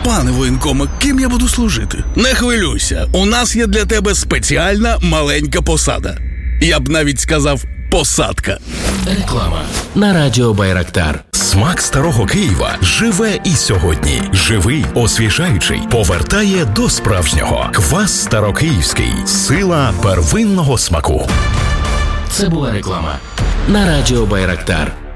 Пане воєнкоме, ким я буду служити? Не хвилюйся, у нас є для тебе спеціальна маленька посада. Я б навіть сказав посадка. Реклама на радіо Байрактар. Смак старого Києва живе і сьогодні. Живий, освіжаючий, повертає до справжнього. Квас старокиївський. Сила первинного смаку. Це була реклама на радіо Байрактар.